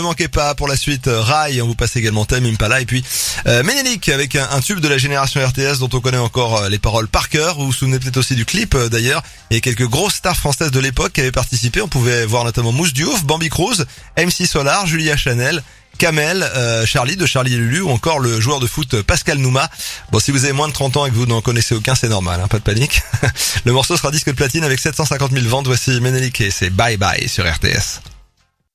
Ne manquez pas pour la suite Rai, on vous passe également Tame Impala et puis Menelik avec un tube de la génération RTS dont on connaît encore les paroles par cœur. Vous vous souvenez peut-être aussi du clip d'ailleurs. Il y a quelques grosses stars françaises de l'époque qui avaient participé. On pouvait voir notamment Mousse Diouf, Bambi Cruz, MC Solar, Julia Chanel, Kamel, Charlie de Charlie et Lulu ou encore le joueur de foot Pascal Nouma. Bon, si vous avez moins de 30 ans et que vous n'en connaissez aucun, c'est normal, hein, pas de panique. Le morceau sera disque de platine avec 750 000 ventes. Voici Menelik et c'est Bye Bye sur RTS.